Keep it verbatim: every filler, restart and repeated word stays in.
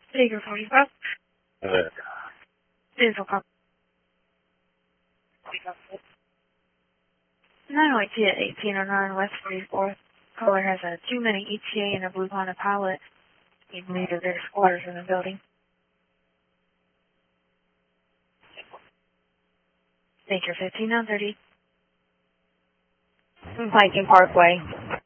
Figure forty-five. Uh, Diesel cop. nine oh eight T at eighteen oh nine West forty-fourth. Caller has a too many E T A and a Blue Honda Pilot. You believe that there's squatters in the building. Baker fifteen nine thirty. Viking Parkway.